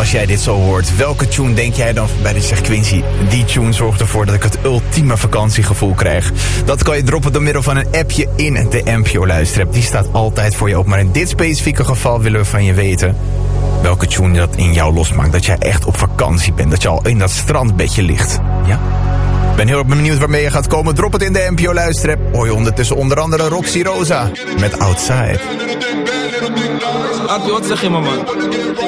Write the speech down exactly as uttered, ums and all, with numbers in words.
als jij dit zo hoort, welke tune denk jij dan bij de zegt Quincy? Die tune zorgt ervoor dat ik het ultieme vakantiegevoel krijg. Dat kan je droppen door middel van een appje in de N P O Luisterapp. Die staat altijd voor je op. Maar in dit specifieke geval willen we van je weten welke tune dat in jou losmaakt. Dat jij echt op vakantie bent. Dat je al in dat strandbedje ligt. Ja? Ik ben heel erg benieuwd waarmee je gaat komen. Drop het in de N P O Luisterapp. Hoor je ondertussen onder andere Roxy Rosa met Outside. Artie, wat zeg je, man?